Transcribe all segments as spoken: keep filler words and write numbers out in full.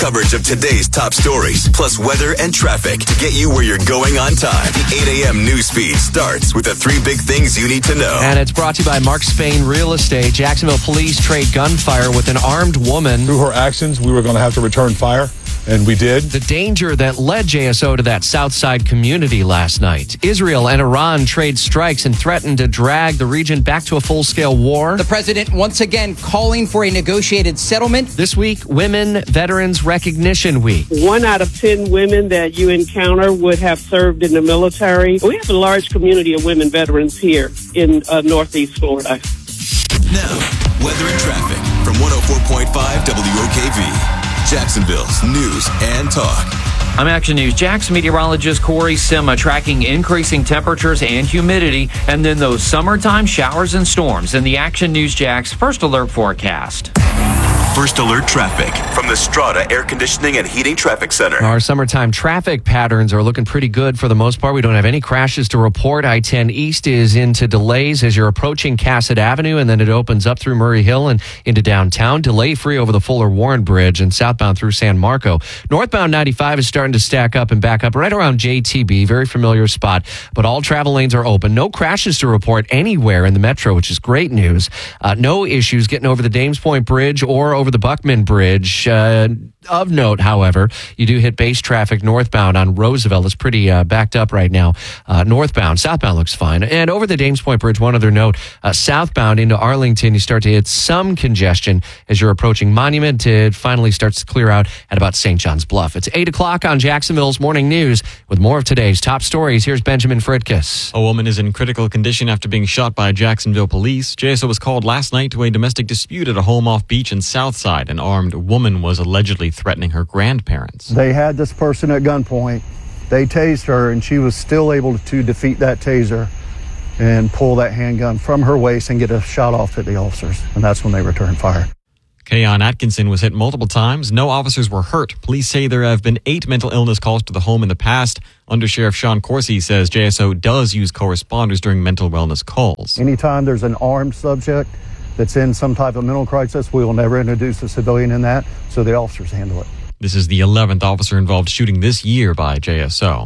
Coverage of today's top stories, plus weather and traffic to get you where you're going on time. The eight a.m. news feed starts with the three big things you need to know. And it's brought to you by Mark Spain Real Estate. Jacksonville police trade gunfire with an armed woman. Through her actions, we were going to have to return fire. And we did. The danger that led J S O to that Southside community last night. Israel and Iran trade strikes and threaten to drag the region back to a full-scale war. The president once again calling for a negotiated settlement. This week, Women Veterans Recognition Week. One out of ten women that you encounter would have served in the military. We have a large community of women veterans here in uh, Northeast Florida. Now, weather and traffic from one oh four point five W O K V. Jacksonville's news and talk. I'm Action News Jax meteorologist Corey Sima tracking increasing temperatures and humidity, and then those summertime showers and storms in the Action News Jax First Alert forecast. First Alert traffic from the Strata Air Conditioning and Heating Traffic Center. Our summertime traffic patterns are looking pretty good for the most part. We don't have any crashes to report. I ten East is into delays as you're approaching Cassett Avenue, and then it opens up through Murray Hill and into downtown. Delay free over the Fuller Warren Bridge and southbound through San Marco. Northbound ninety-five is starting to stack up and back up right around J T B. Very familiar spot, but all travel lanes are open. No crashes to report anywhere in the metro, which is great news. Uh, no issues getting over the Dames Point Bridge or over the Buckman Bridge. Uh, of note, however, you do hit base traffic northbound on Roosevelt. It's pretty uh, backed up right now. Uh, northbound, southbound looks fine. And over the Dames Point Bridge, one other note, uh, southbound into Arlington, you start to hit some congestion as you're approaching Monument. It finally starts to clear out at about Saint John's Bluff. It's eight o'clock on Jacksonville's Morning News. With more of today's top stories, here's Benjamin Fritkus. A woman is in critical condition after being shot by Jacksonville police. J S O was called last night to a domestic dispute at a home off beach in Southside. An armed woman was allegedly threatening her grandparents. They had this person at gunpoint. They tased her, and she was still able to defeat that taser and pull that handgun from her waist and get a shot off at the officers. And that's when they returned fire. Kayon Atkinson was hit multiple times. No officers were hurt. Police say there have been eight mental illness calls to the home in the past. Undersheriff Sean Corsi says J S O does use corresponders during mental wellness calls. Anytime there's an armed subject that's in some type of mental crisis, we will never introduce a civilian in that, so the officers handle it. This is the eleventh officer-involved shooting this year by J S O.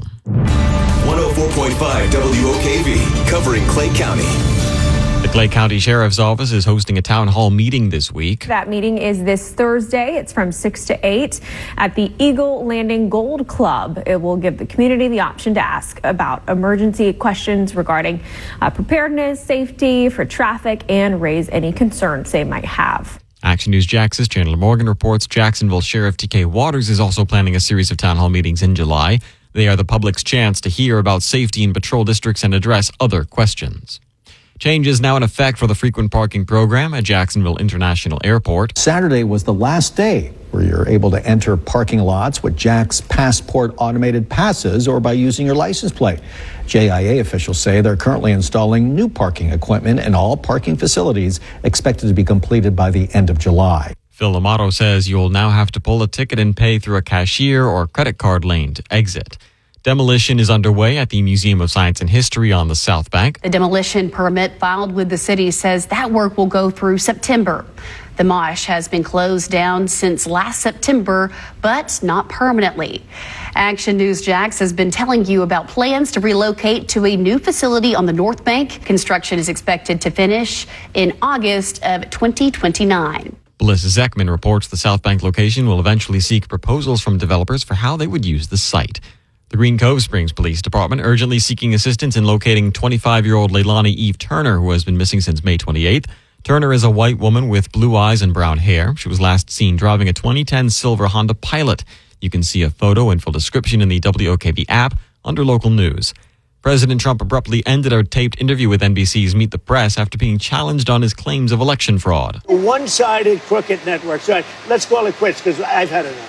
one oh four point five W O K V, covering Clay County. The Clay County Sheriff's Office is hosting a town hall meeting this week. That meeting is this Thursday. It's from six to eight at the Eagle Landing Gold Club. It will give the community the option to ask about emergency questions regarding uh, preparedness, safety for traffic, and raise any concerns they might have. Action News Jax's Chandler Morgan reports Jacksonville Sheriff T K Waters is also planning a series of town hall meetings in July. They are the public's chance to hear about safety in patrol districts and address other questions. Change is now in effect for the frequent parking program at Jacksonville International Airport. Saturday was the last day where you're able to enter parking lots with Jack's Passport automated passes or by using your license plate. J I A officials say they're currently installing new parking equipment in all parking facilities, expected to be completed by the end of July. Phil Amato says you'll now have to pull a ticket and pay through a cashier or credit card lane to exit. Demolition is underway at the Museum of Science and History on the South Bank. The demolition permit filed with the city says that work will go through September. The mosh has been closed down since last September, but not permanently. Action News Jax has been telling you about plans to relocate to a new facility on the North Bank. Construction is expected to finish in August of twenty twenty-nine. Bliss Zeckman reports the South Bank location will eventually seek proposals from developers for how they would use the site. The Green Cove Springs Police Department urgently seeking assistance in locating twenty-five-year-old Leilani Eve Turner, who has been missing since May twenty-eighth. Turner is a white woman with blue eyes and brown hair. She was last seen driving a twenty ten silver Honda Pilot. You can see a photo and full description in the W O K V app under local news. President Trump abruptly ended a taped interview with N B C's Meet the Press after being challenged on his claims of election fraud. One-sided crooked network. So let's call it quits because I've had enough.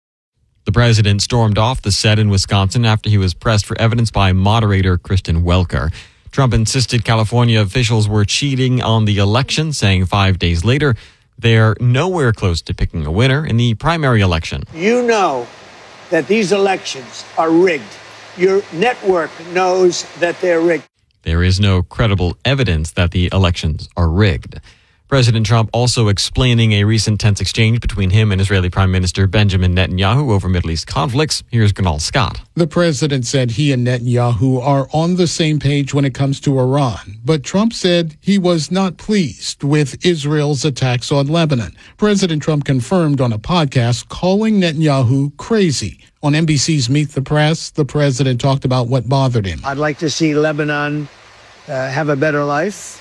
The president stormed off the set in Wisconsin after he was pressed for evidence by moderator Kristen Welker. Trump insisted California officials were cheating on the election, saying five days later they're nowhere close to picking a winner in the primary election. You know that these elections are rigged. Your network knows that they're rigged. There is no credible evidence that the elections are rigged. President Trump also explaining a recent tense exchange between him and Israeli Prime Minister Benjamin Netanyahu over Middle East conflicts. Here's Gunal Scott. The president said he and Netanyahu are on the same page when it comes to Iran, but Trump said he was not pleased with Israel's attacks on Lebanon. President Trump confirmed on a podcast calling Netanyahu crazy. On N B C's Meet the Press, the president talked about what bothered him. I'd like to see Lebanon uh, have a better life.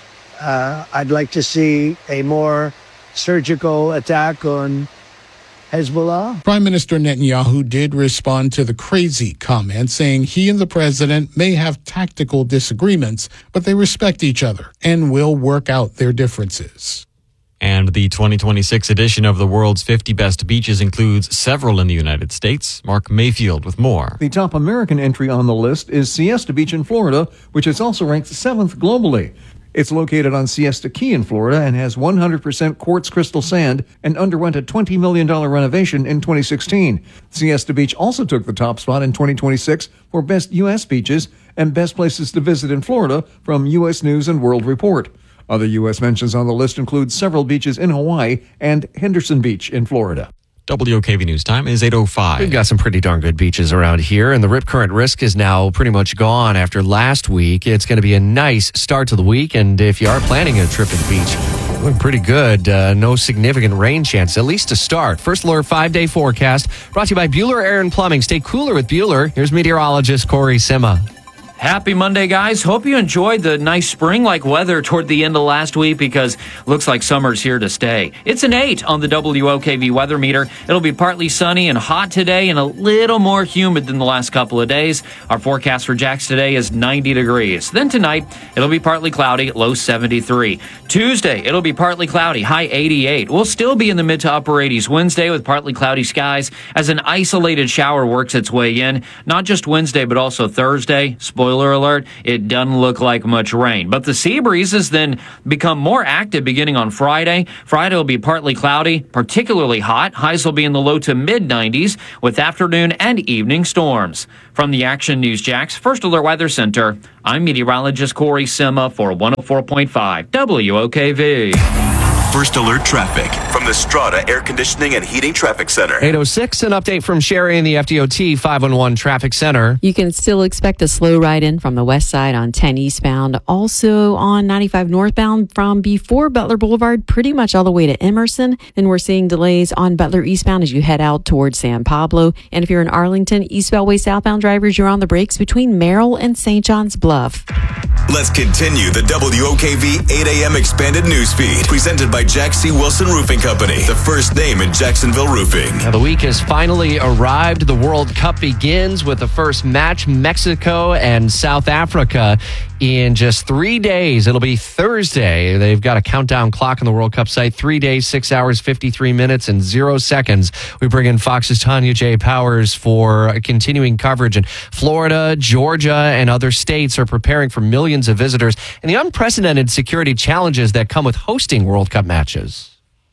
Uh, I'd like to see a more surgical attack on Hezbollah. Prime Minister Netanyahu did respond to the crazy comment, saying he and the president may have tactical disagreements, but they respect each other and will work out their differences. And the twenty twenty-six edition of the world's fifty best beaches includes several in the United States. Mark Mayfield with more. The top American entry on the list is Siesta Beach in Florida, which is also ranked seventh globally. It's located on Siesta Key in Florida and has one hundred percent quartz crystal sand and underwent a twenty million dollars renovation in twenty sixteen. Siesta Beach also took the top spot in twenty twenty-six for best U S beaches and best places to visit in Florida from U S News and World Report. Other U S mentions on the list include several beaches in Hawaii and Henderson Beach in Florida. W O K V News time is eight oh five. We've got some pretty darn good beaches around here, and the rip current risk is now pretty much gone after last week. It's going to be a nice start to the week, and if you are planning a trip to the beach, looking pretty good. Uh, no significant rain chance, at least to start. First Alert five-day forecast brought to you by Bueller Air and Plumbing. Stay cooler with Bueller. Here's meteorologist Corey Sima. Happy Monday, guys. Hope you enjoyed the nice spring-like weather toward the end of last week because looks like summer's here to stay. It's an eight on the W O K V weather meter. It'll be partly sunny and hot today and a little more humid than the last couple of days. Our forecast for Jax today is ninety degrees. Then tonight, it'll be partly cloudy, low seventy-three. Tuesday, it'll be partly cloudy, high eighty-eight. We'll still be in the mid to upper eighties Wednesday with partly cloudy skies as an isolated shower works its way in. Not just Wednesday, but also Thursday. Spoiler alert, it doesn't look like much rain. But the sea breezes then become more active beginning on Friday. Friday will be partly cloudy, particularly hot. Highs will be in the low to mid nineties with afternoon and evening storms. From the Action News Jax First Alert Weather Center, I'm meteorologist Corey Sima for one oh four point five W O K V. First Alert traffic from the Strata Air Conditioning and Heating Traffic Center. eight oh six, an update from Sherry in the F D O T five one one Traffic Center. You can still expect a slow ride in from the west side on ten eastbound. Also on ninety-five northbound from before Butler Boulevard, pretty much all the way to Emerson. Then we're seeing delays on Butler eastbound as you head out towards San Pablo. And if you're in Arlington, East Beltway southbound drivers, you're on the brakes between Merrill and Saint John's Bluff. Let's continue the W O K V eight a.m. expanded news feed presented by Jack C. Wilson Roofing Company, the first name in Jacksonville roofing. Now the week has finally arrived. The World Cup begins with the first match, Mexico and South Africa, in just three days. It'll be Thursday. They've got a countdown clock on the World Cup site. Three days, six hours, fifty-three minutes, and zero seconds. We bring in Fox's Tanya J. Powers for continuing coverage. And Florida, Georgia, and other states are preparing for millions of visitors and the unprecedented security challenges that come with hosting World Cup matches.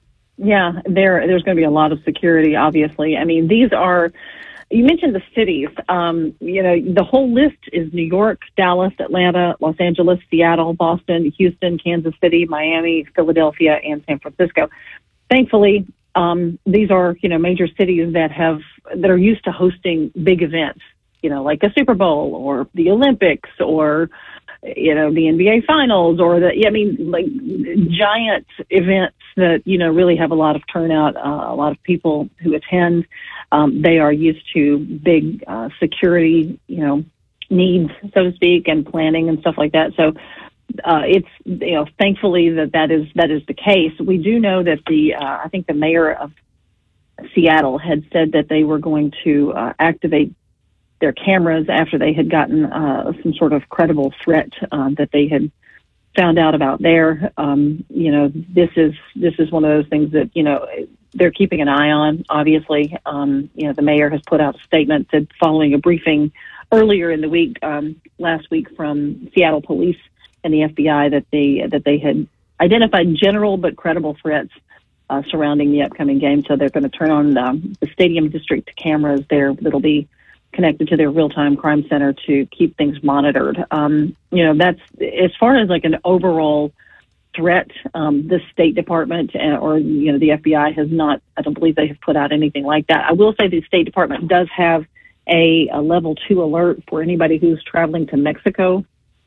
Yeah, there there's going to be a lot of security, obviously. I mean, these are, you mentioned the cities. Um, you know, the whole list is New York, Dallas, Atlanta, Los Angeles, Seattle, Boston, Houston, Kansas City, Miami, Philadelphia, and San Francisco. Thankfully, um, these are, you know, major cities that have that are used to hosting big events, you know, like a Super Bowl or the Olympics or, you know, the N B A Finals or the, I mean, like giant events that, you know, really have a lot of turnout, uh, a lot of people who attend. Um, they are used to big uh, security, you know, needs, so to speak, and planning and stuff like that. So uh, it's, you know, thankfully that that is, that is the case. We do know that the, uh, I think the mayor of Seattle had said that they were going to uh, activate their cameras after they had gotten uh, some sort of credible threat uh, that they had found out about there. Um, you know, this is this is one of those things that, you know, they're keeping an eye on, obviously. Um, you know, the mayor has put out a statement that following a briefing earlier in the week, um, last week from Seattle Police and the F B I that they, that they had identified general but credible threats uh, surrounding the upcoming game. So they're going to turn on um, the stadium district cameras there that'll be connected to their real-time crime center to keep things monitored. Um, you know, that's as far as like an overall threat. Um, the State Department or, you know, the F B I has not, I don't believe they have put out anything like that. I will say the State Department does have a, a level two alert for anybody who's traveling to Mexico,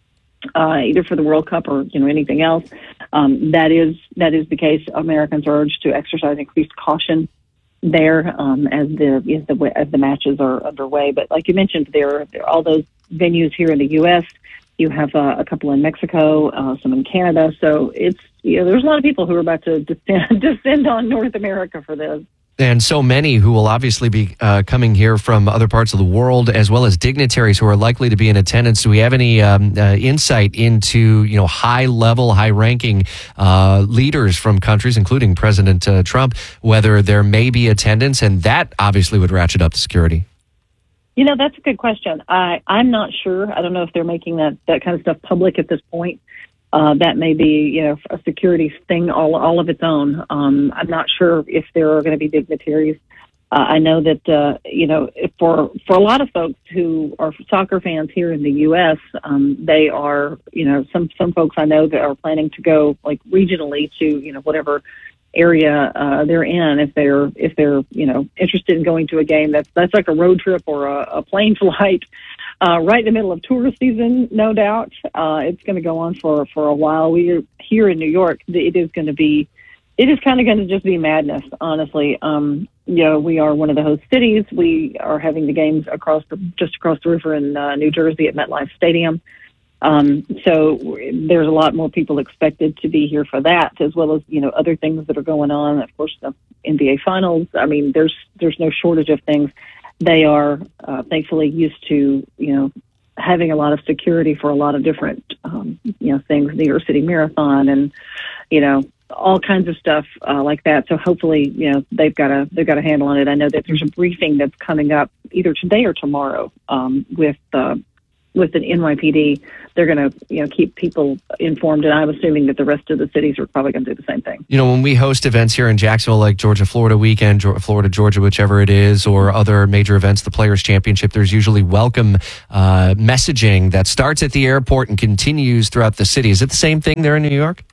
uh, either for the World Cup or, you know, anything else. Um, that is, that is the case. Americans are urged to exercise increased caution there, um, as the, as the, as the matches are underway. But like you mentioned, there, there are all those venues here in the U S. You have uh, a couple in Mexico, uh, some in Canada. So it's, you know, there's a lot of people who are about to descend, descend on North America for this. And so many who will obviously be uh, coming here from other parts of the world, as well as dignitaries who are likely to be in attendance. Do we have any um, uh, insight into, you know, high-level, high-ranking uh, leaders from countries, including President uh, Trump, whether there may be attendance? And that obviously would ratchet up the security. You know, that's a good question. I, I'm not sure. I don't know if they're making that, that kind of stuff public at this point. Uh, that may be, you know, a security thing all, all of its own. Um, I'm not sure if there are going to be dignitaries. Uh, I know that, uh, you know, for for a lot of folks who are soccer fans here in the U S, um, they are, you know, some, some folks I know that are planning to go, like, regionally to, you know, whatever area uh, they're in, if they're if they're you know interested in going to a game. That's that's like a road trip or a, a plane flight uh, right in the middle of tourist season, no doubt. Uh, it's going to go on for for a while. We are here in New York. It is going to be it is kind of going to just be madness, honestly. Um, you know, we are one of the host cities. We are having the games across the just across the river in uh, New Jersey at MetLife Stadium. Um, so there's a lot more people expected to be here for that, as well as, you know, other things that are going on. Of course, the N B A Finals. I mean, there's there's no shortage of things. They are uh, thankfully used to, you know, having a lot of security for a lot of different, um, you know, things, New York City Marathon and, you know, all kinds of stuff uh, like that. So hopefully, you know, they've got a they've got a handle on it. I know that there's a briefing that's coming up either today or tomorrow um, with uh, with an N Y P D. They're going to, you know, keep people informed, and I'm assuming that the rest of the cities are probably going to do the same thing. You know, when we host events here in Jacksonville, like Georgia, Florida weekend, Florida, Georgia, whichever it is, or other major events, the Players Championship, there's usually welcome uh, messaging that starts at the airport and continues throughout the city. Is it the same thing there in New York?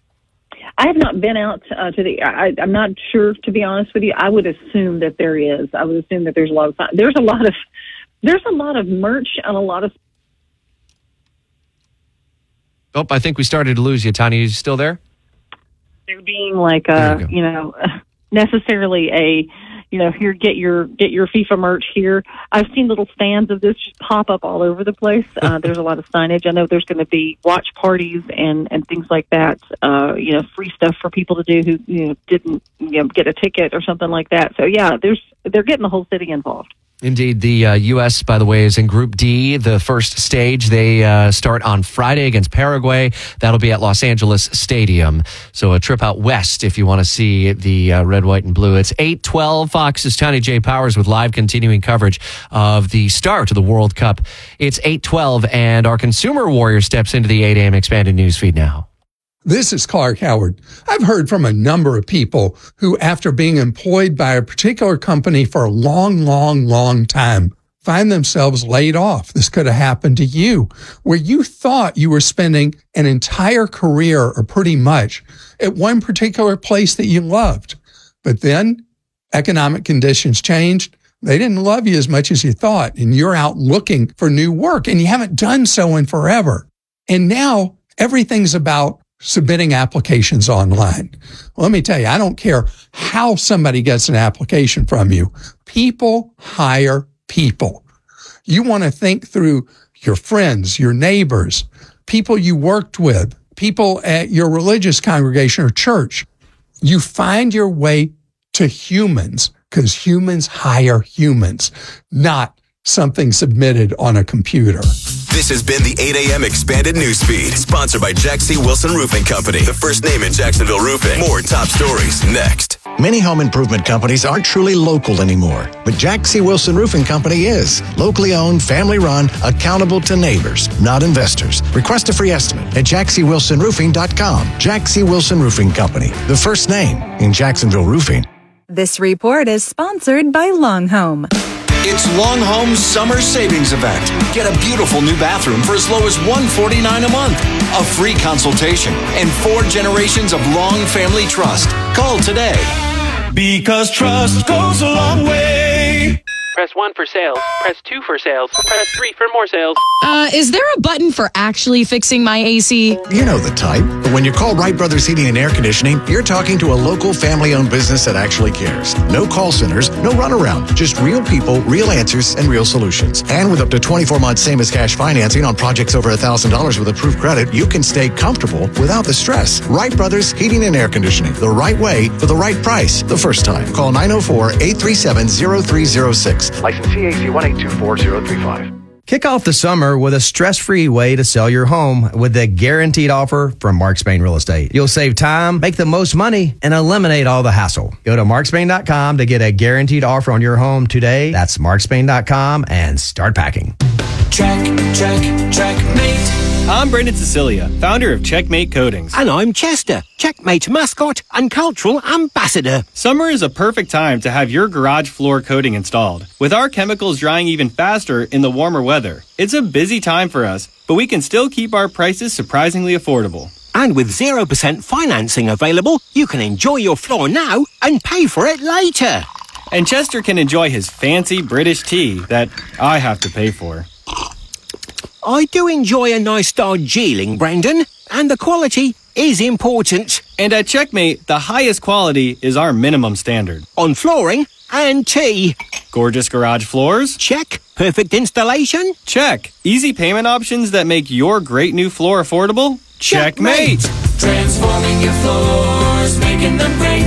I have not been out uh, to the. I, I'm not sure, to be honest with you. I would assume that there is. I would assume that there's a lot of. There's a lot of. There's a lot of merch and a lot of. Oh, I think we started to lose you, Tanya. You still there? There being like a, you, you know, necessarily a, you know, here, get your get your FIFA merch here. I've seen little stands of this just pop up all over the place. Uh, there's a lot of signage. I know there's going to be watch parties and, and things like that. Uh, you know, free stuff for people to do who, you know, didn't, you know, get a ticket or something like that. So yeah, there's they're getting the whole city involved. Indeed. The uh, U S, by the way, is in Group D, the first stage. They uh, start on Friday against Paraguay. That'll be at Los Angeles Stadium. So a trip out west if you want to see the uh, red, white, and blue. It's eight twelve. Fox's Tony J. Powers with live continuing coverage of the start of the World Cup. It's eight twelve, and our consumer warrior steps into the eight a.m. expanded news feed now. This is Clark Howard. I've heard from a number of people who, after being employed by a particular company for a long, long, long time, find themselves laid off. This could have happened to you, where you thought you were spending an entire career, or pretty much, at one particular place that you loved. But then economic conditions changed. They didn't love you as much as you thought, and you're out looking for new work, and you haven't done so in forever. And now everything's about submitting applications online. Let me tell you, I don't care how somebody gets an application from you. People hire people. You want to think through your friends, your neighbors, people you worked with, people at your religious congregation or church. You find your way to humans, because humans hire humans, not something submitted on a computer. This has been the eight a.m. Expanded Newsfeed, sponsored by Jack C. Wilson Roofing Company, the first name in Jacksonville roofing. More top stories next. Many home improvement companies aren't truly local anymore, but Jack C. Wilson Roofing Company is. Locally owned, family run, accountable to neighbors, not investors. Request a free estimate at jack c wilson roofing dot com. Jack C. Wilson Roofing Company, the first name in Jacksonville roofing. This report is sponsored by Long Home. It's Long Home's Summer Savings Event. Get a beautiful new bathroom for as low as one hundred forty-nine dollars a month, a free consultation, and four generations of Long Family Trust. Call today. Because trust goes a long way. Press one for sales. Press two for sales. Press three for more sales. Uh, is there a button for actually fixing my A C? You know the type. But when you call Wright Brothers Heating and Air Conditioning, you're talking to a local family-owned business that actually cares. No call centers, no runaround. Just real people, real answers, and real solutions. And with up to twenty-four months same-as-cash financing on projects over one thousand dollars with approved credit, you can stay comfortable without the stress. Wright Brothers Heating and Air Conditioning. The right way for the right price the first time. Call nine oh four, eight three seven, oh three oh six. License C A C one eight two four zero three five. Kick off the summer with a stress-free way to sell your home with a guaranteed offer from Mark Spain Real Estate. You'll save time, make the most money, and eliminate all the hassle. Go to mark spain dot com to get a guaranteed offer on your home today. That's mark spain dot com and start packing. Check, check, checkmate. I'm Brendan Cecilia, founder of Checkmate Coatings. And I'm Chester, Checkmate mascot and cultural ambassador. Summer is a perfect time to have your garage floor coating installed. With our chemicals drying even faster in the warmer weather, it's a busy time for us, but we can still keep our prices surprisingly affordable. And with zero percent financing available, you can enjoy your floor now and pay for it later. And Chester can enjoy his fancy British tea that I have to pay for. I do enjoy a nice Darjeeling, Brendan, and the quality is important. And at Checkmate, the highest quality is our minimum standard. On flooring and tea. Gorgeous garage floors? Check. Perfect installation? Check. Easy payment options that make your great new floor affordable? Checkmate! Transforming your floors, making them great.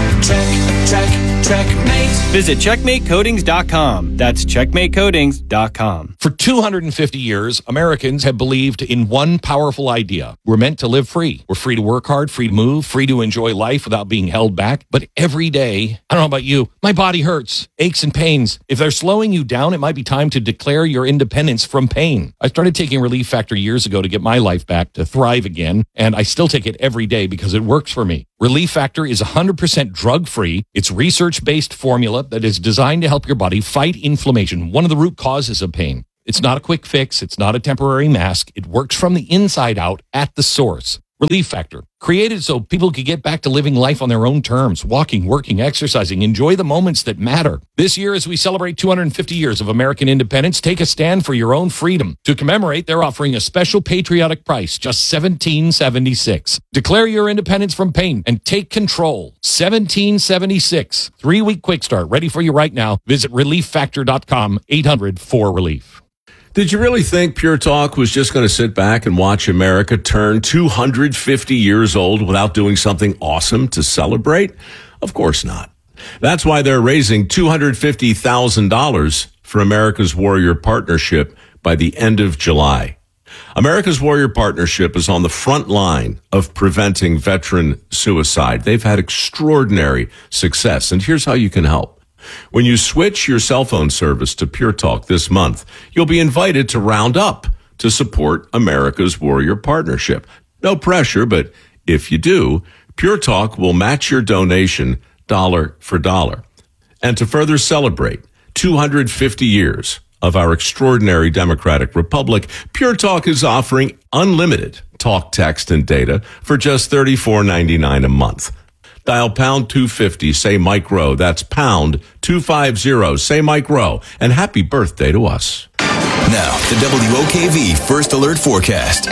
Check, check, checkmate. Visit checkmate coatings dot com. That's checkmate coatings dot com. For two hundred fifty years, Americans have believed in one powerful idea. We're meant to live free. We're free to work hard, free to move, free to enjoy life without being held back. But every day, I don't know about you, my body hurts, aches and pains. If they're slowing you down, it might be time to declare your independence from pain. I started taking Relief Factor years ago to get my life back, to thrive again, and I still take it every day because it works for me. Relief Factor is one hundred percent drug-free. It's research-based formula that is designed to help your body fight inflammation, one of the root causes of pain. It's not a quick fix. It's not a temporary mask. It works from the inside out at the source. Relief Factor, created so people could get back to living life on their own terms, walking, working, exercising, enjoy the moments that matter. This year, as we celebrate two hundred fifty years of American independence, take a stand for your own freedom. To commemorate, they're offering a special patriotic price, just seventeen seventy-six. Declare your independence from pain and take control. seventeen seventy-six. Three-week quick start, ready for you right now. Visit relief factor dot com, eight hundred four relief. Did you really think Pure Talk was just going to sit back and watch America turn two hundred fifty years old without doing something awesome to celebrate? Of course not. That's why they're raising two hundred fifty thousand dollars for America's Warrior Partnership by the end of July. America's Warrior Partnership is on the front line of preventing veteran suicide. They've had extraordinary success, and here's how you can help. When you switch your cell phone service to Pure Talk this month, you'll be invited to round up to support America's Warrior Partnership. No pressure, but if you do, Pure Talk will match your donation dollar for dollar. And to further celebrate two hundred fifty years of our extraordinary democratic republic, Pure Talk is offering unlimited talk, text, and data for just thirty-four ninety-nine a month. Dial pound two fifty, say Mike Rowe. That's pound two fifty, say Mike Rowe. And happy birthday to us. Now, the W O K V First Alert Forecast.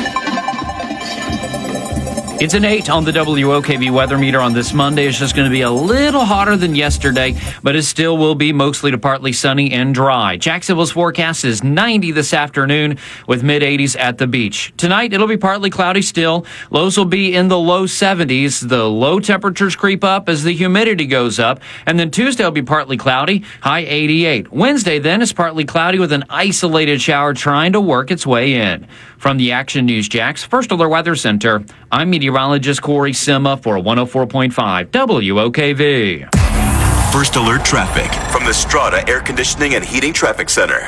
It's an eight on the W O K V weather meter on this Monday. It's just going to be a little hotter than yesterday, but it still will be mostly to partly sunny and dry. Jacksonville's forecast is ninety this afternoon with mid eighties at the beach. Tonight, it'll be partly cloudy still. Lows will be in the low seventies. The low temperatures creep up as the humidity goes up. And then Tuesday will be partly cloudy, high eighty-eight. Wednesday then is partly cloudy with an isolated shower trying to work its way in. From the Action News Jax First Alert Weather Center, I'm meteorologist Corey Sima for one oh four point five W O K V. First Alert Traffic from the Strata Air Conditioning and Heating Traffic Center.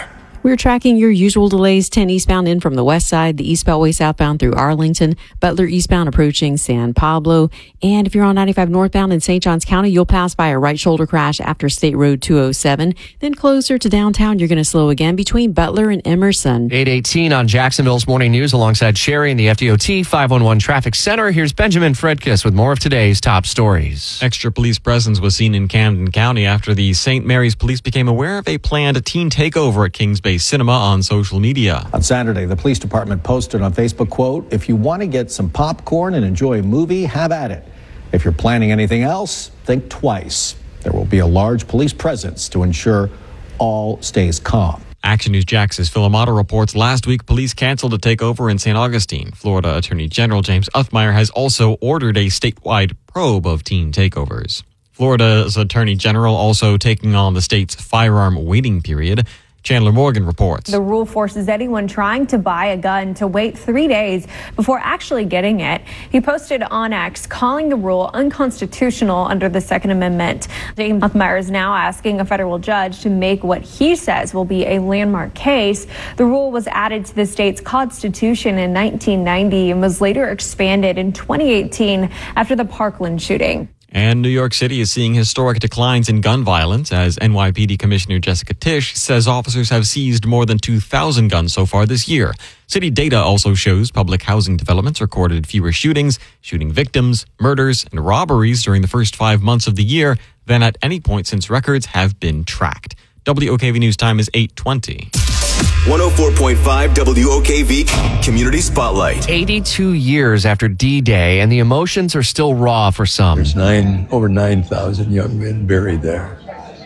We're tracking your usual delays, ten eastbound in from the west side, the East Beltway southbound through Arlington, Butler eastbound approaching San Pablo. And if you're on ninety-five northbound in Saint Johns County, you'll pass by a right shoulder crash after State Road two oh seven. Then closer to downtown, you're going to slow again between Butler and Emerson. eight eighteen on Jacksonville's Morning News alongside Sherry in the F D O T five one one Traffic Center. Here's Benjamin Fredkiss with more of today's top stories. Extra police presence was seen in Camden County after the Saint Mary's police became aware of a planned teen takeover at Kings Bay Cinema on social media. On Saturday, the police department posted on Facebook, quote, "If you want to get some popcorn and enjoy a movie, have at it. If you're planning anything else, think twice. There will be a large police presence to ensure all stays calm." Action News Jax's Phil Amato reports last week police canceled a takeover in Saint Augustine. Florida Attorney General James Uthmeyer has also ordered a statewide probe of teen takeovers. Florida's Attorney General also taking on the state's firearm waiting period. Chandler Morgan reports. The rule forces anyone trying to buy a gun to wait three days before actually getting it. He posted on X calling the rule unconstitutional under the Second Amendment. James Uthmeyer is now asking a federal judge to make what he says will be a landmark case. The rule was added to the state's constitution in nineteen ninety and was later expanded in twenty eighteen after the Parkland shooting. And New York City is seeing historic declines in gun violence as N Y P D Commissioner Jessica Tisch says officers have seized more than two thousand guns so far this year. City data also shows public housing developments recorded fewer shootings, shooting victims, murders, and robberies during the first five months of the year than at any point since records have been tracked. W O K V News time is eight twenty. one oh four point five W O K V Community Spotlight. eighty-two years after D-Day, and the emotions are still raw for some. There's nine over nine thousand young men buried there.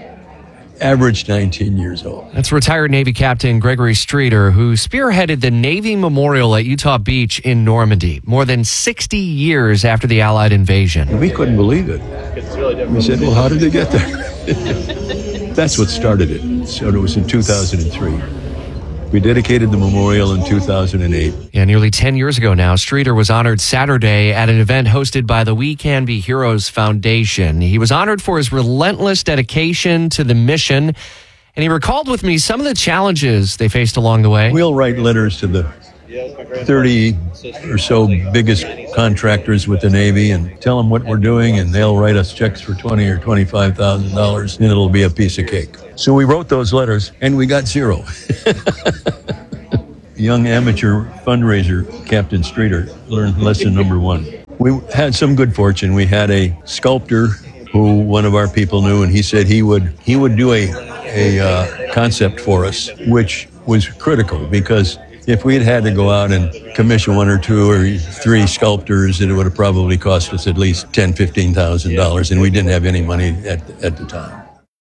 Average nineteen years old. That's retired Navy Captain Gregory Streeter, who spearheaded the Navy Memorial at Utah Beach in Normandy, more than sixty years after the Allied invasion. We couldn't believe it. We said, well, how did they get there? That's what started it. So it was in two thousand three. We dedicated the memorial in two thousand eight. Yeah, nearly ten years ago now, Streeter was honored Saturday at an event hosted by the We Can Be Heroes Foundation. He was honored for his relentless dedication to the mission, and he recalled with me some of the challenges they faced along the way. We'll write letters to the thirty or so biggest contractors with the Navy and tell them what we're doing, and they'll write us checks for twenty or twenty-five thousand dollars, and it'll be a piece of cake. So we wrote those letters, and we got zero. Young amateur fundraiser, Captain Streeter, learned lesson number one. We had some good fortune. We had a sculptor who one of our people knew, and he said he would he would do a a uh, concept for us, which was critical because if we had had to go out and commission one or two or three sculptors, it would have probably cost us at least ten thousand dollars, fifteen thousand dollars, and we didn't have any money at, at the time.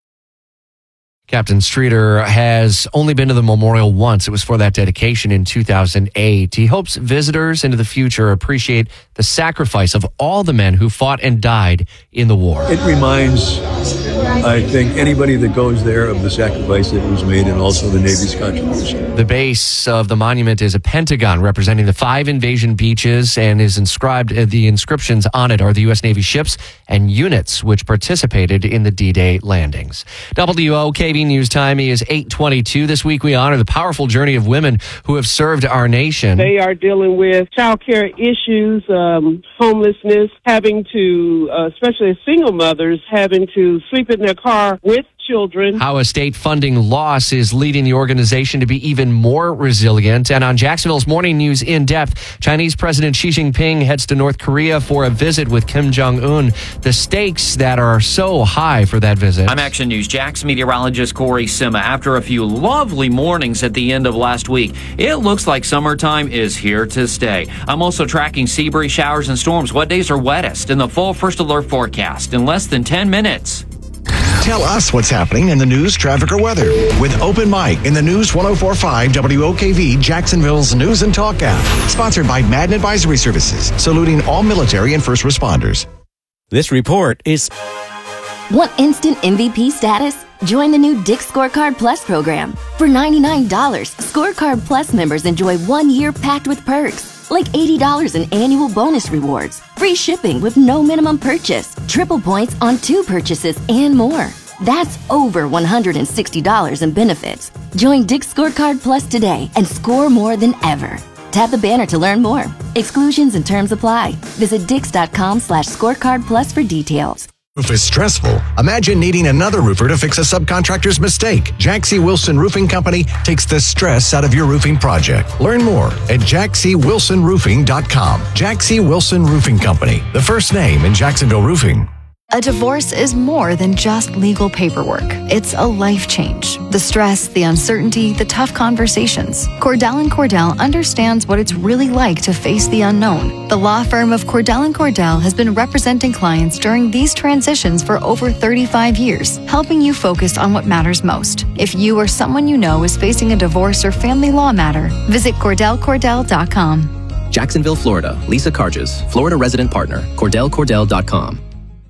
Captain Streeter has only been to the memorial once. It was for that dedication in two thousand eight. He hopes visitors into the future appreciate the sacrifice of all the men who fought and died in the war. It reminds, I think, anybody that goes there of the sacrifice that was made and also the Navy's contribution. The base of the monument is a pentagon representing the five invasion beaches and is inscribed, uh, the inscriptions on it are the U S Navy ships and units which participated in the D-Day landings. W O K V News time is eight twenty-two. This week we honor the powerful journey of women who have served our nation. They are dealing with child care issues, um, homelessness, having to, uh, especially single mothers, having to sleep in their car with children. How a state funding loss is leading the organization to be even more resilient. And on Jacksonville's Morning News In Depth, Chinese President Xi Jinping heads to North Korea for a visit with Kim Jong-un. The stakes that are so high for that visit. I'm Action News Jax meteorologist Corey Sima. After a few lovely mornings at the end of last week, it looks like summertime is here to stay. I'm also tracking sea breeze showers and storms. What days are wettest in the full first alert forecast in less than ten minutes. Tell us what's happening in the news, traffic, or weather with Open Mic in the News one oh four point five W O K V Jacksonville's News and Talk app. Sponsored by Madden Advisory Services, saluting all military and first responders. This report is... Want instant M V P status? Join the new Dick's Scorecard Plus program. For ninety-nine dollars, Scorecard Plus members enjoy one year packed with perks, like eighty dollars in annual bonus rewards, free shipping with no minimum purchase, triple points on two purchases, and more. That's over one hundred sixty dollars in benefits. Join Dick's Scorecard Plus today and score more than ever. Tap the banner to learn more. Exclusions and terms apply. Visit dix.com slash scorecard plus for details. Roof is stressful. Imagine needing another roofer to fix a subcontractor's mistake. Jack C. Wilson Roofing Company takes the stress out of your roofing project. Learn more at jack c wilson roofing dot com. Jack C. Wilson Roofing Company, the first name in Jacksonville roofing. A divorce is more than just legal paperwork. It's a life change. The stress, the uncertainty, the tough conversations. Cordell and Cordell understands what it's really like to face the unknown. The law firm of Cordell and Cordell has been representing clients during these transitions for over thirty-five years, helping you focus on what matters most. If you or someone you know is facing a divorce or family law matter, visit cordell cordell dot com. Jacksonville, Florida. Lisa Carges, Florida resident partner. cordell cordell dot com.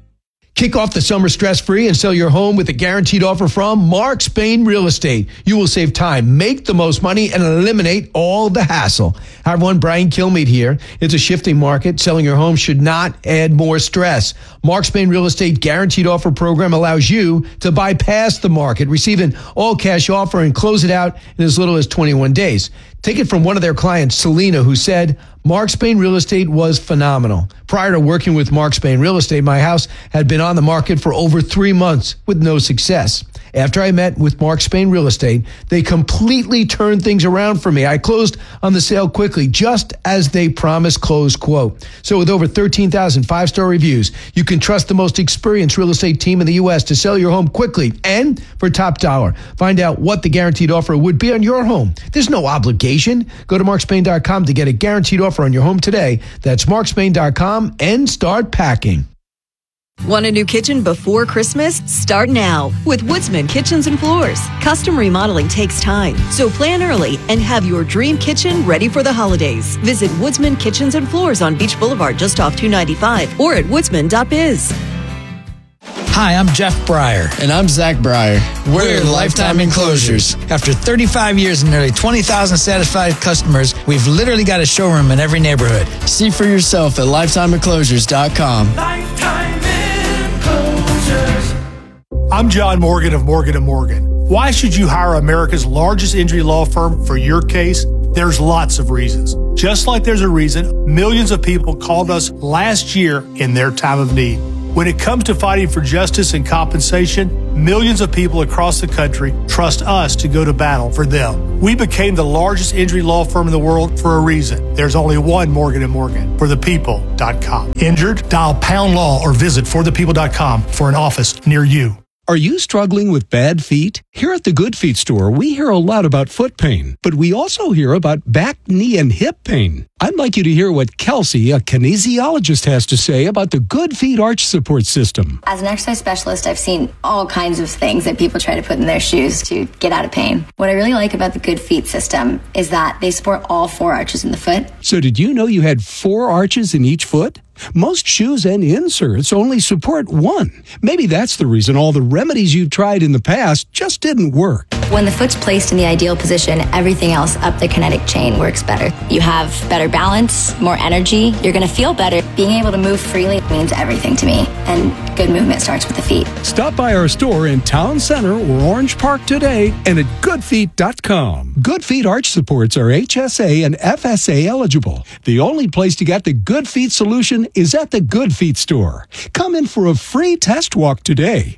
Kick off the summer stress-free and sell your home with a guaranteed offer from Mark Spain Real Estate. You will save time, make the most money, and eliminate all the hassle. Hi, everyone. Brian Kilmeade here. It's a shifting market. Selling your home should not add more stress. Mark Spain Real Estate Guaranteed Offer Program allows you to bypass the market, receive an all-cash offer, and close it out in as little as twenty-one days. Take it from one of their clients, Selena, who said, Mark Spain Real Estate was phenomenal. Prior to working with Mark Spain Real Estate, my house had been on the market for over three months with no success. After I met with Mark Spain Real Estate, they completely turned things around for me. I closed on the sale quickly, just as they promised, close quote. So with over thirteen thousand five-star reviews, you can trust the most experienced real estate team in the U S to sell your home quickly and for top dollar. Find out what the guaranteed offer would be on your home. There's no obligation. Go to mark spain dot com to get a guaranteed offer on your home today. That's mark spain dot com and start packing. Want a new kitchen before Christmas? Start now with Woodsman Kitchens and Floors. Custom remodeling takes time, so plan early and have your dream kitchen ready for the holidays. Visit Woodsman Kitchens and Floors on Beach Boulevard just off two ninety-five or at woodsman dot biz. Hi, I'm Jeff Breyer. And I'm Zach Breyer. We're, We're Lifetime Enclosures. After thirty-five years and nearly twenty thousand satisfied customers, we've literally got a showroom in every neighborhood. See for yourself at lifetime enclosures dot com. Lifetime Enclosures. I'm John Morgan of Morgan and Morgan. Why should you hire America's largest injury law firm for your case? There's lots of reasons. Just like there's a reason millions of people called us last year in their time of need. When it comes to fighting for justice and compensation, millions of people across the country trust us to go to battle for them. We became the largest injury law firm in the world for a reason. There's only one Morgan and Morgan, for the people dot com. Injured? Dial pound law or visit for the people dot com for an office near you. Are you struggling with bad feet? Here at the Good Feet store, we hear a lot about foot pain, but we also hear about back, knee, and hip pain. I'd like you to hear what Kelsey, a kinesiologist, has to say about the Good Feet arch support system. As an exercise specialist, I've seen all kinds of things that people try to put in their shoes to get out of pain. What I really like about the Good Feet system is that they support all four arches in the foot. So did you know you had four arches in each foot? Most shoes and inserts only support one. Maybe that's the reason all the remedies you've tried in the past just didn't work. When the foot's placed in the ideal position, everything else up the kinetic chain works better. You have better balance, more energy. You're going to feel better. Being able to move freely means everything to me. And good movement starts with the feet. Stop by our store in Town Center or Orange Park today and at good feet dot com. Good Feet arch supports are H S A and F S A eligible. The only place to get the Good Feet solution is at the Good Feet store. Come in for a free test walk today.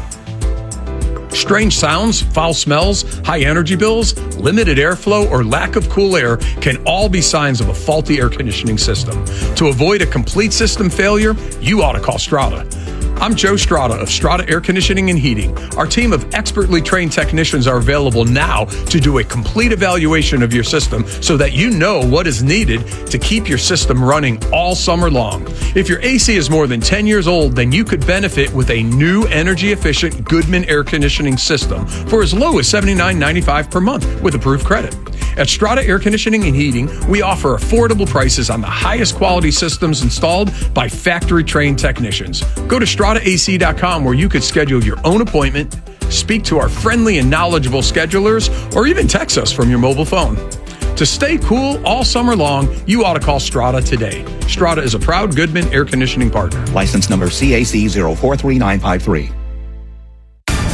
Strange sounds, foul smells, high energy bills, limited airflow, or lack of cool air can all be signs of a faulty air conditioning system. To avoid a complete system failure, you ought to call Strata. I'm Joe Strata of Strata Air Conditioning and Heating. Our team of expertly trained technicians are available now to do a complete evaluation of your system so that you know what is needed to keep your system running all summer long. If your A C is more than ten years old, then you could benefit with a new energy-efficient Goodman air conditioning system for as low as seventy-nine ninety-five per month with approved credit. At Strata Air Conditioning and Heating, we offer affordable prices on the highest quality systems installed by factory-trained technicians. Go to strata A C dot com where you could schedule your own appointment, speak to our friendly and knowledgeable schedulers, or even text us from your mobile phone. To stay cool all summer long, you ought to call Strata today. Strata is a proud Goodman air conditioning partner. License number C A C zero four three nine five three.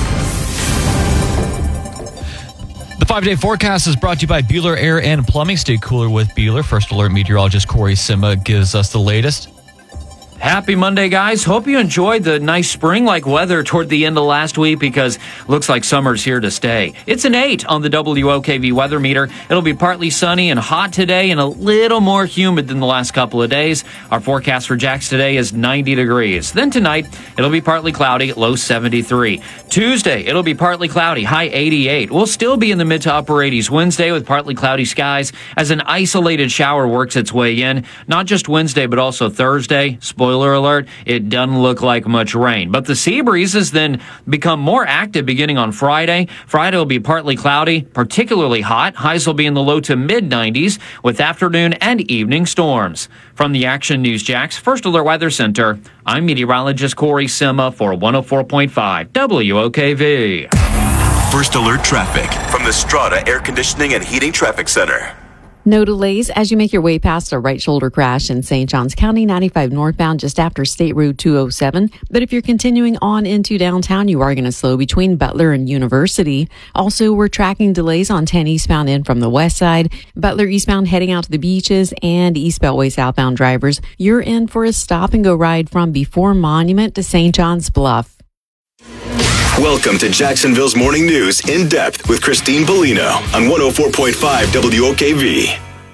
The five-day forecast is brought to you by Bueller Air and Plumbing. Stay cooler with Bueller. First Alert meteorologist Corey Sima gives us the latest. Happy Monday, guys. Hope you enjoyed the nice spring-like weather toward the end of last week because looks like summer's here to stay. It's an eight on the W O K V weather meter. It'll be partly sunny and hot today and a little more humid than the last couple of days. Our forecast for Jax today is ninety degrees. Then tonight, it'll be partly cloudy, low seventy-three. Tuesday, it'll be partly cloudy, high eighty-eight. We'll still be in the mid to upper eighties Wednesday with partly cloudy skies as an isolated shower works its way in. Not just Wednesday, but also Thursday. Spoiler alert, it doesn't look like much rain. But the sea breezes then become more active beginning on Friday. Friday will be partly cloudy, particularly hot. Highs will be in the low to mid nineties with afternoon and evening storms. From the Action News Jax First Alert Weather Center, I'm meteorologist Corey Sima for one oh four point five W O K V. First Alert traffic from the Strata Air Conditioning and Heating Traffic Center. No delays as you make your way past a right shoulder crash in Saint Johns County, ninety-five northbound just after State Route two oh seven. But if you're continuing on into downtown, you are going to slow between Butler and University. Also, we're tracking delays on ten eastbound in from the west side. Butler eastbound heading out to the beaches and East Beltway southbound drivers. You're in for a stop and go ride from before Monument to Saint John's Bluff. Welcome to Jacksonville's Morning News in depth with Christine Bellino on one oh four point five W O K V.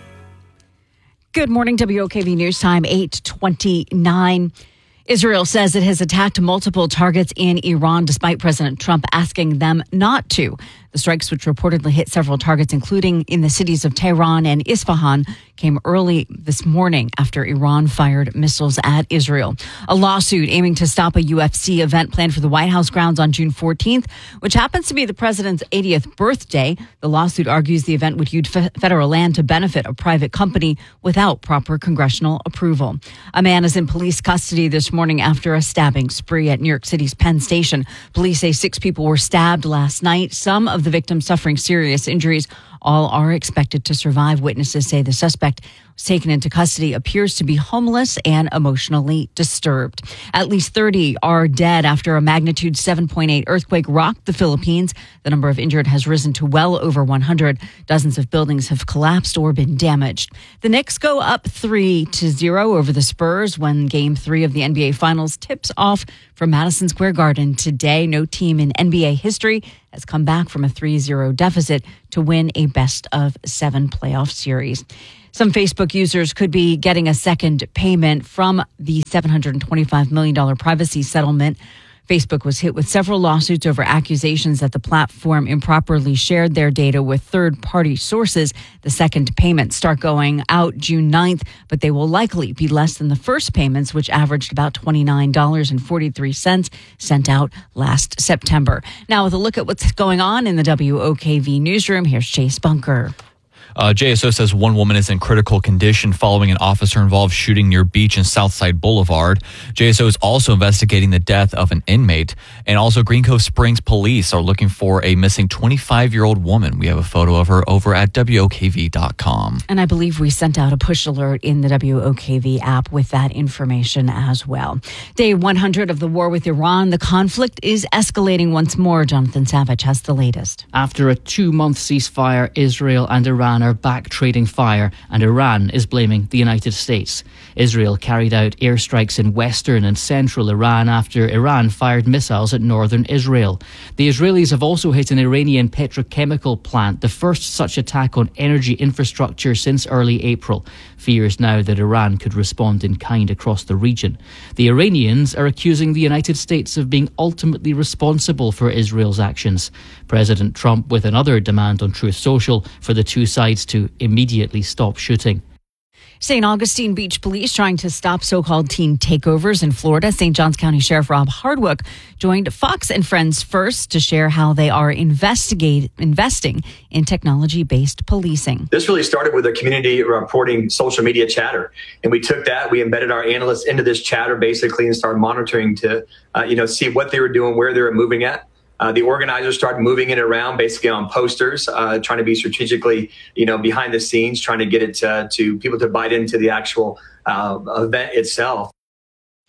Good morning, W O K V News Time, eight twenty-nine. Israel says it has attacked multiple targets in Iran despite President Trump asking them not to. The strikes, which reportedly hit several targets, including in the cities of Tehran and Isfahan, came early this morning after Iran fired missiles at Israel. A lawsuit aiming to stop a U F C event planned for the White House grounds on June fourteenth, which happens to be the president's eightieth birthday. The lawsuit argues the event would use f- federal land to benefit a private company without proper congressional approval. A man is in police custody this morning after a stabbing spree at New York City's Penn Station. Police say six people were stabbed last night. Some of the victims suffering serious injuries. All are expected to survive. Witnesses say the suspect was taken into custody appears to be homeless and emotionally disturbed. At least thirty are dead after a magnitude seven point eight earthquake rocked the Philippines. The number of injured has risen to well over one hundred. Dozens of buildings have collapsed or been damaged. The Knicks go up three to zero over the Spurs when Game three of the N B A Finals tips off from Madison Square Garden today. No team in N B A history has come back from a three zero deficit to win a best-of-seven playoff series. Some Facebook users could be getting a second payment from the seven hundred twenty-five million dollars privacy settlement. Facebook was hit with several lawsuits over accusations that the platform improperly shared their data with third-party sources. The second payments start going out June ninth, but they will likely be less than the first payments, which averaged about twenty-nine dollars and forty-three cents sent out last September. Now, with a look at what's going on in the W O K V newsroom, here's Chase Bunker. Uh, J S O says one woman is in critical condition following an officer-involved shooting near Beach and Southside Boulevard. J S O is also investigating the death of an inmate. And also Green Cove Springs police are looking for a missing twenty-five-year-old woman. We have a photo of her over at W O K V dot com. And I believe we sent out a push alert in the W O K V app with that information as well. Day one hundred of the war with Iran. The conflict is escalating once more. Jonathan Savage has the latest. After a two-month ceasefire, Israel and Iran are back trading fire, and Iran is blaming the United States. Israel carried out airstrikes in western and central Iran after Iran fired missiles at northern Israel. The Israelis have also hit an Iranian petrochemical plant, the first such attack on energy infrastructure since early April. Fears now that Iran could respond in kind across the region. The Iranians are accusing the United States of being ultimately responsible for Israel's actions. President Trump with another demand on Truth Social for the two sides to immediately stop shooting. Saint Augustine Beach Police trying to stop so-called teen takeovers in Florida. Saint Johns County Sheriff Rob Hardwick joined Fox and Friends First to share how they are investigate investing in technology-based policing. This really started with a community reporting social media chatter, and we took that, we embedded our analysts into this chatter basically and started monitoring to, uh, you know, see what they were doing, where they were moving at. Uh, the organizers started moving it around basically on posters, uh, trying to be strategically, you know, behind the scenes, trying to get it uh, to people to bite into the actual uh, event itself.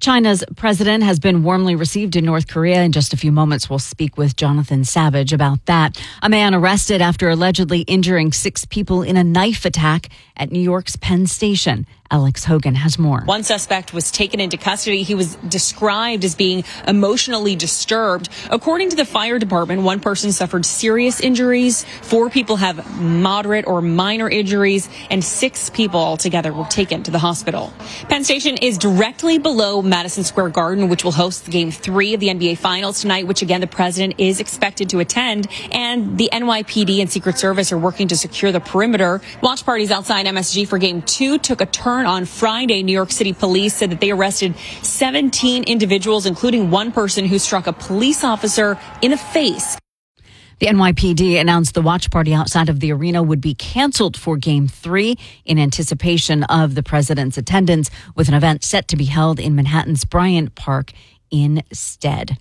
China's president has been warmly received in North Korea. In just a few moments, we'll speak with Jonathan Savage about that. A man arrested after allegedly injuring six people in a knife attack at New York's Penn Station. Alex Hogan has more. One suspect was taken into custody. He was described as being emotionally disturbed. According to the fire department, one person suffered serious injuries. Four people have moderate or minor injuries, and six people altogether were taken to the hospital. Penn Station is directly below Madison Square Garden, which will host game three of the N B A Finals tonight, which again, the president is expected to attend. And the N Y P D and Secret Service are working to secure the perimeter. Watch parties outside M S G for game two took a turn on Friday. New York City police said that they arrested seventeen individuals, including one person who struck a police officer in the face. The N Y P D announced the watch party outside of the arena would be canceled for Game three in anticipation of the president's attendance, with an event set to be held in Manhattan's Bryant Park instead.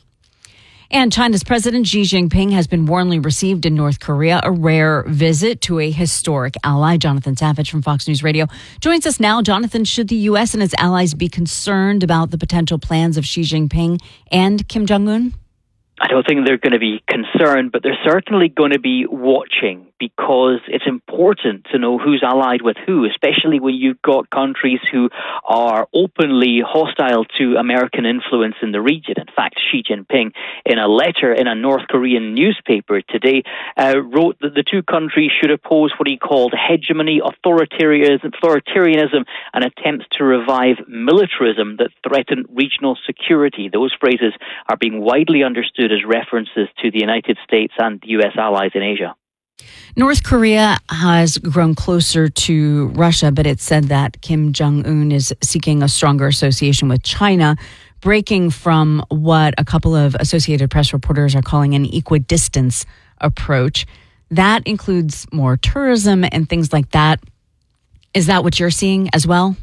And China's President Xi Jinping has been warmly received in North Korea, a rare visit to a historic ally. Jonathan Savage from Fox News Radio joins us now. Jonathan, should the U S and its allies be concerned about the potential plans of Xi Jinping and Kim Jong-un? I don't think they're going to be concerned, but they're certainly going to be watching, because it's important to know who's allied with who, especially when you've got countries who are openly hostile to American influence in the region. In fact, Xi Jinping, in a letter in a North Korean newspaper today, uh, wrote that the two countries should oppose what he called hegemony, authoritarianism, authoritarianism, and attempts to revive militarism that threaten regional security. Those phrases are being widely understood as references to the United States and the U S allies in Asia. North Korea has grown closer to Russia, but it said that Kim Jong-un is seeking a stronger association with China, breaking from what a couple of Associated Press reporters are calling an equidistance approach. That includes more tourism and things like that. Is that what you're seeing as well?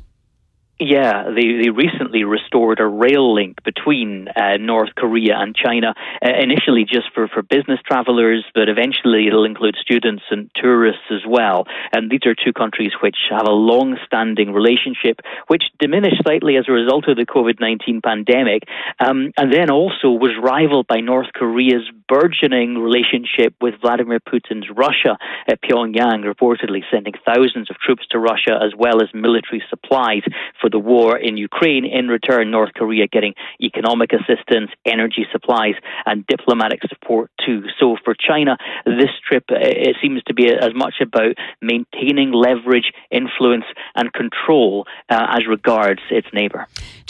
Yeah, they, they recently restored a rail link between uh, North Korea and China, uh, initially just for, for business travelers, but eventually it'll include students and tourists as well. And these are two countries which have a long-standing relationship, which diminished slightly as a result of the covid nineteen pandemic, um, and then also was rivaled by North Korea's burgeoning relationship with Vladimir Putin's Russia. Uh, Pyongyang reportedly sending thousands of troops to Russia, as well as military supplies for the war in Ukraine. In return, North Korea getting economic assistance, energy supplies, and diplomatic support too. So for China, this trip, it seems to be as much about maintaining leverage, influence, and control uh, as regards its neighbor.